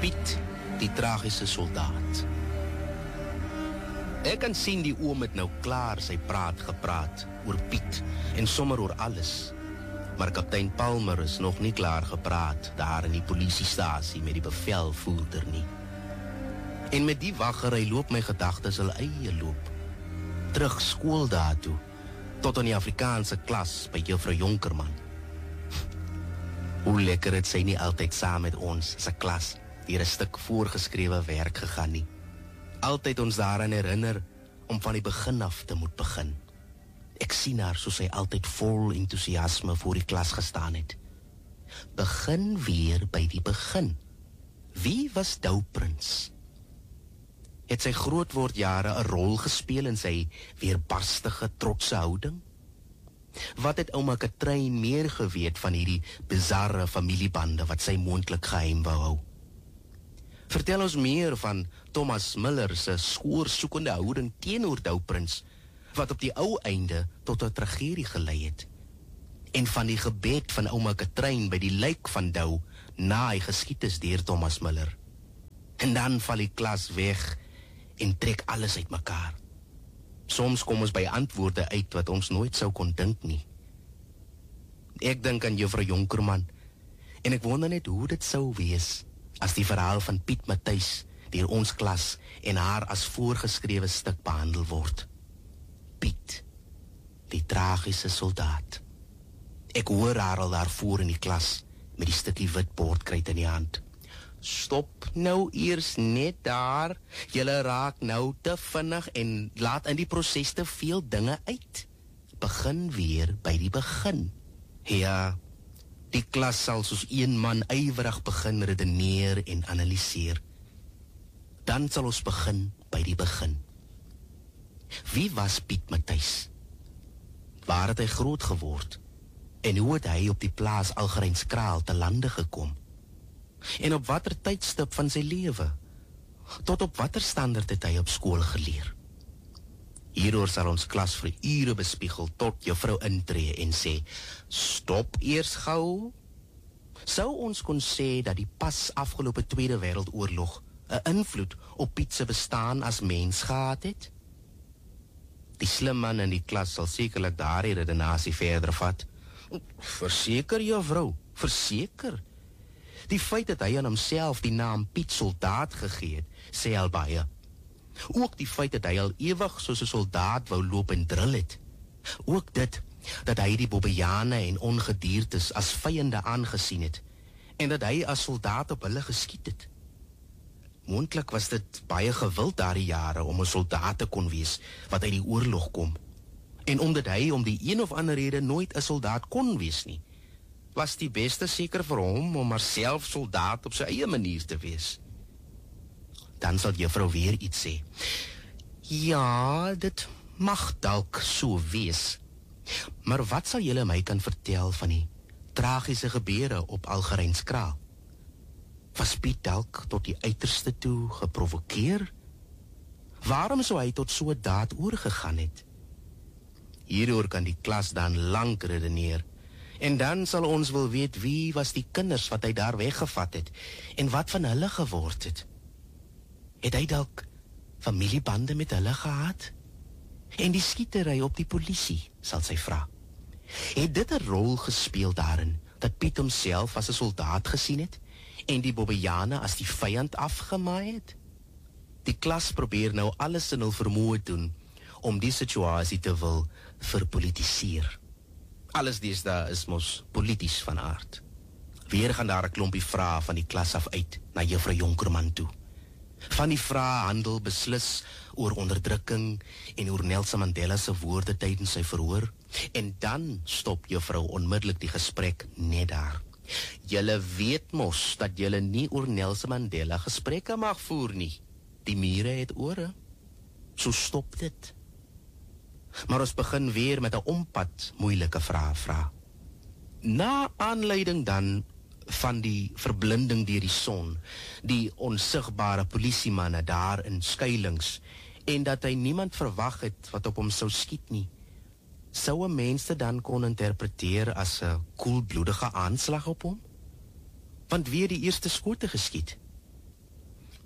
Piet, die tragiese soldaat. Ek kan sien die oom het nou klaar sy gepraat oor Piet en sommer oor alles. Maar kaptein Palmer is nog nie klaar gepraat daar in die polisiestasie met die bevelvoerder nie. En met die waggery loop my gedagtes hul eie loop. Terug skool daartoe, tot in die Afrikaanse klas by juffrou Jonkerman. Hoe lekker het sy nie altyd saam met ons, sy klas, deur 'n stuk voorgeskrewe werk gegaan nie. Altyd ons daaraan herinner om van die begin af te moet begin. Ek sien haar soos sy altyd vol entoesiasme voor die klas gestaan het. Begin weer by die begin. Wie was Douprins? Het sy grootwordjare 'n rol gespeel in sy weerbarstige trotse houding? Wat het ouma Katrein meer geweet van hierdie bizarre familiebande wat sy moontlik geheim wou hou? Vertel ons meer van Thomas Miller se skoorsoekende houding teenoor Douprins, wat op die ou einde tot 'n tragedie gelei het. En van die gebed van ouma Katrein by die lijk van Dou na hy geskiet is deur Thomas Miller. En dan val die klas weg en trek alles uitmekaar. Soms kom ons by antwoorde uit wat ons nooit sou kon dink nie. Ek dink aan juffrou Jonkerman en ek wonder net hoe dit sou wees as die verhaal van Piet Matthys deur ons klas en haar as voorgeskrewe stuk behandel word. Piet, die tragiese soldaat. Ek hoor haar al daarvoor in die klas met die stukkie wit bordkruit in die hand. Stop nou eers net daar. Julle raak nou te vinnig en laat in die proses te veel dinge uit. Begin weer by die begin. Ja, die klas sal soos een man ywerig begin redeneer en analiseer. Dan sal ons begin by die begin. Wie was Piet Matthys? Waar het hy groot geword? En hoe het hy op die plaas Algerijnskraal te lande gekom? En op watter tydstip van sy lewe? Tot op watter standaard het hy op skool geleer? Hieroor sal ons klas vir ure bespiegel tot juffrou intree en sê, stop eers gou. Sou ons kon sê dat die pas afgelope Tweede Wêreldoorlog 'n invloed op Piet se bestaan as mens gehad het? Die slim man in die klas sal sekerlik daardie redenasie verder vat. Verseker, juffrou, verseker. Die feit dat hy aan homself die naam Piet Soldaat gegee het, sê al baie. Ook die feit dat hy al ewig soos 'n soldaat wou loop en drill het. Ook dit, dat hy die bobbejane en ongediertes as vyande aangesien het, en dat hy as soldaat op hulle geskiet het. Moontlik was dit baie gewild daardie jare om 'n soldaat te kon wees wat uit die oorlog kom. En omdat hy om die een of ander rede nooit 'n soldaat kon wees nie, was die beste seker vir hom om maar self soldaat op sy eie manier te wees. Dan sal juffrou weer iets sê. Ja, dit mag dalk so wees. Maar wat sal julle my kan vertel van die tragiese gebeure op Algerijnskraal? Was Piet dalk tot die uiterste toe geprovokeer? Waarom sou hy tot so 'n daad oorgegaan het? Hieroor kan die klas dan lank redeneer. En dan sal ons wil weet wie was die kinders wat hy daar weggevat het en wat van hulle geword het. Het hy dalk familiebande met hulle gehad? En die skietery op die polisie, sal sy vra. Het dit 'n rol gespeel daarin dat Piet homself as 'n soldaat gesien het en die bobbejane as die vyand afgemaai het? Die klas probeer nou alles in hul vermoë doen om die situasie te wil verpolitiseer. Alles deesdae is mos polities van aard. Weer gaan daar 'n klompie vrae van die klas af uit na juffrou Jonkerman toe. Van die vrae handel beslis oor onderdrukking en oor Nelson Mandela se woorde tydens sy verhoor. En dan stop juffrou onmiddellik die gesprek net daar. Julle weet mos dat julle nie oor Nelson Mandela gesprekke mag voer nie. Die mure het ore. So stop dit. Maar ons begin weer met 'n ompad moeilike vrae vra. Na aanleiding dan van die verblinding deur die son, die onsigbare polisiemanne daar in skuilings, en dat hy niemand verwag het wat op hom sou skiet nie, sou 'n mens dit dan kon interpreteer as 'n koelbloedige aanslag op hom? Want wie het die eerste skote geskiet?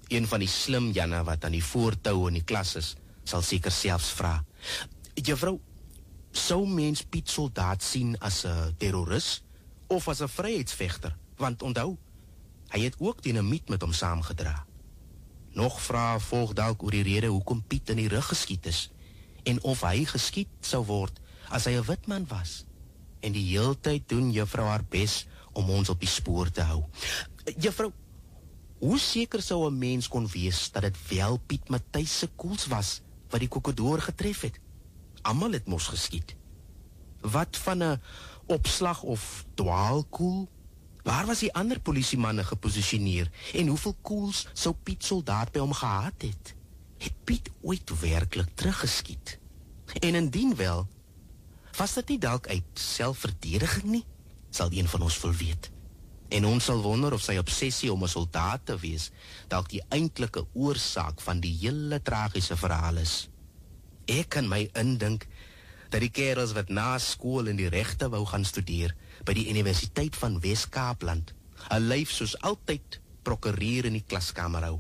Een van die slim Janne wat aan die voortou in die klas is, sal seker selfs vra. Juffrou, sou mens Piet Soldaat sien as 'n terroris of as 'n vryheidsvegter? Want onthou, hy het ook dinamiet met hom saamgedra. Nog vrae volg dalk oor die rede hoekom Piet in die rug geskiet is en of hy geskiet sou word as hy 'n wit man was. En die heeltyd doen juffrou haar bes om ons op die spoor te hou. Juffrou, hoe seker sou 'n mens kon wees dat dit wel Piet Matthys se koels was wat die kokedoor getref het? Almal het mos geskiet. Wat van 'n opslag of dwaalkoel? Waar was die ander polisiemanne geposisioneer en hoeveel koels sou Piet Soldaat by hom gehad het? Het Piet ooit werklik teruggeskiet? En indien wel, was dit nie dalk uit selfverdediging nie? Sal een van ons wil weet. En ons sal wonder of sy obsessie om 'n soldaat te wees dalk die eintlike oorsaak van die hele tragiese verhaal is. Ek kan my indink dat die kerels wat na skool in die regte wou gaan studeer by die Universiteit van Wes-Kaapland 'n lyf soos altyd prokureer in die klaskamer hou.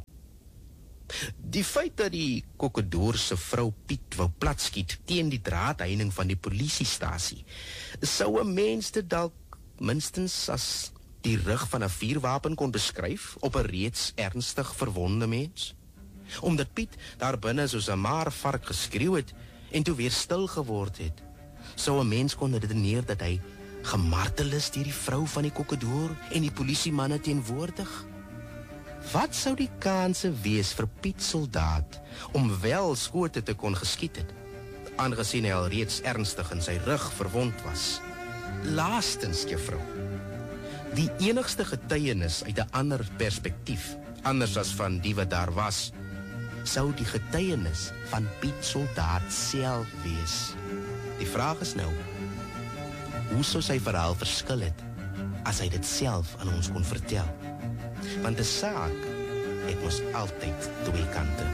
Die feit dat die kokedoor se vrou Piet wou platskiet teen die draadheining van die polisiestasie, sou 'n mens dit dalk minstens as die rug van 'n vuurwapen kon beskryf op 'n reeds ernstig verwonde mens. Omdat Piet daar binne soos 'n maarvark geskreeu het en toe weer stil geword het, sou 'n mens kon redeneer dat hy gemartel is deur die vrou van die kokedoor en die polisiemanne teenwoordig. Wat sou die kanse wees vir Piet Soldaat om wel skote te kon geskiet het, aangesien hy al reeds ernstig in sy rug verwond was? Laastens, juffrou, die enigste getuienis uit 'n ander perspektief, anders as van die wat daar was, sou die getuienis van Piet Soldaat self wees. Die vraag is nou, hoe sou sy verhaal verskil het as hy dit self aan ons kon vertel? Want 'n saak het mos altyd twee kante.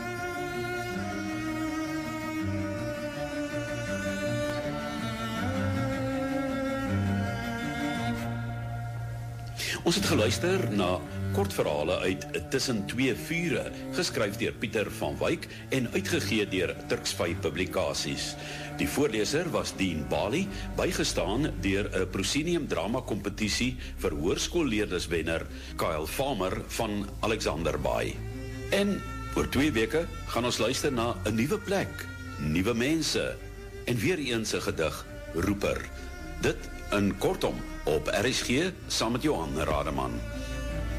Ons het geluister na kortverhale uit Tussen Twee Vure, geskryf deur Pieter van Wyk en uitgegee deur Turksvy Publikasies. Die voorleser was Dean Bali, bygestaan deur 'n proscenium drama kompetisie vir hoërskoolleerderswenner Kyle Farmer van Alexanderbaai. En oor 2 weke gaan ons luister na 'n nuwe plek, nuwe mense en weer eens 'n gedig, Roeper. Dit in kortom op RSG saam met Johan Rademan.